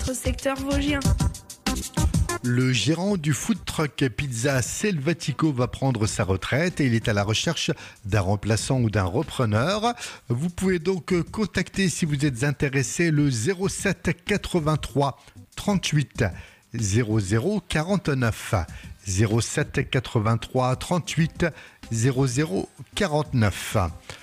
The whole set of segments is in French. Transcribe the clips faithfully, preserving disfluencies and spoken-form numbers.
notre secteur vosgien. Le gérant du food truck Pizza Selvatico va prendre sa retraite et il est à la recherche d'un remplaçant ou d'un repreneur. Vous pouvez donc contacter, si vous êtes intéressé, le zéro sept quatre-vingt-trois trente-huit zéro zéro quarante-neuf. zéro sept quatre-vingt-trois trente-huit zéro zéro quarante-neuf.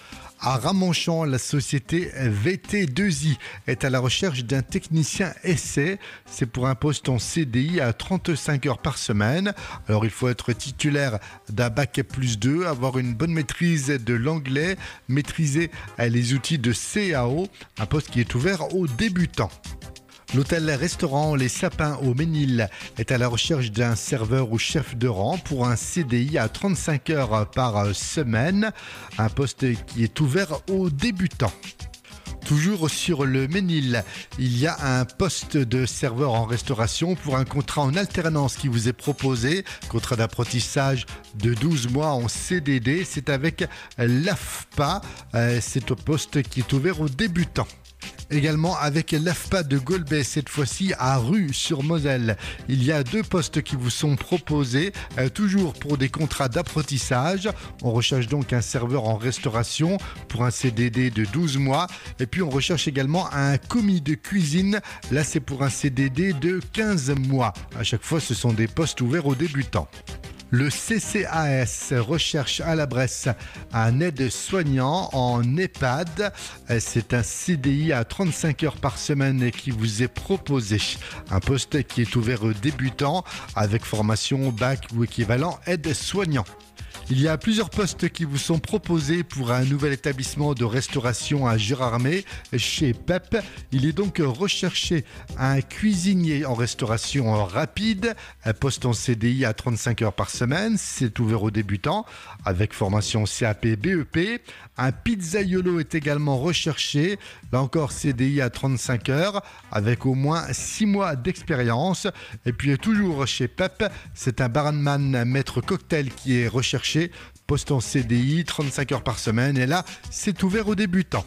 À Ramonchamp, la société V T deux I est à la recherche d'un technicien essai. C'est pour un poste en C D I à trente-cinq heures par semaine. Alors il faut être titulaire d'un bac plus deux, avoir une bonne maîtrise de l'anglais, maîtriser les outils de C A O, un poste qui est ouvert aux débutants. L'hôtel-restaurant Les Sapins au Ménil est à la recherche d'un serveur ou chef de rang pour un C D I à trente-cinq heures par semaine, un poste qui est ouvert aux débutants. Toujours sur le Ménil, il y a un poste de serveur en restauration pour un contrat en alternance qui vous est proposé, contrat d'apprentissage de douze mois en C D D, c'est avec l'A F P A, c'est un poste qui est ouvert aux débutants. Également avec l'A F P A de Golbet, cette fois-ci à Rue-sur-Moselle. Il y a deux postes qui vous sont proposés, euh, toujours pour des contrats d'apprentissage. On recherche donc un serveur en restauration pour un C D D de douze mois. Et puis on recherche également un commis de cuisine. Là, c'est pour un C D D de quinze mois. À chaque fois, ce sont des postes ouverts aux débutants. Le C C A S recherche à la Bresse un aide-soignant en EHPAD. C'est un C D I à trente-cinq heures par semaine qui vous est proposé. Un poste qui est ouvert aux débutants avec formation bac ou équivalent aide-soignant. Il y a plusieurs postes qui vous sont proposés pour un nouvel établissement de restauration à Gérardmer chez P E P. Il est donc recherché un cuisinier en restauration rapide, un poste en C D I à trente-cinq heures par semaine, c'est ouvert aux débutants avec formation C A P B E P. Un pizzaiolo est également recherché, là encore C D I à trente-cinq heures avec au moins six mois d'expérience. Et puis toujours chez P E P, c'est un barman maître cocktail qui est recherché. Poste en C D I, trente-cinq heures par semaine, et là, c'est ouvert aux débutants.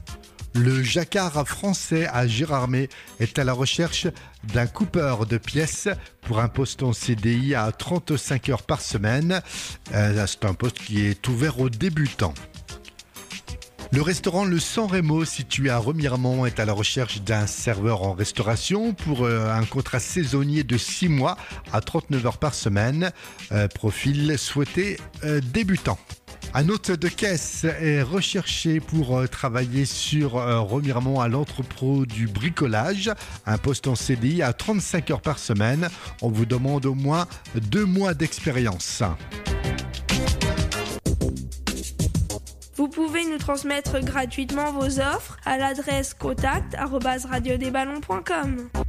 Le Jacquard français à Gérardmer est à la recherche d'un coupeur de pièces pour un poste en C D I à trente-cinq heures par semaine. Euh, c'est un poste qui est ouvert aux débutants. Le restaurant Le San Remo, situé à Remiremont, est à la recherche d'un serveur en restauration pour euh, un contrat saisonnier de six mois à trente-neuf heures par semaine. Euh, profil souhaité euh, débutant. Un hôte de caisse est recherché pour euh, travailler sur euh, Remiremont à l'entrepôt du bricolage. Un poste en C D I à trente-cinq heures par semaine. On vous demande au moins deux mois d'expérience. Vous pouvez nous transmettre gratuitement vos offres à l'adresse contact arobase radio des ballons point com.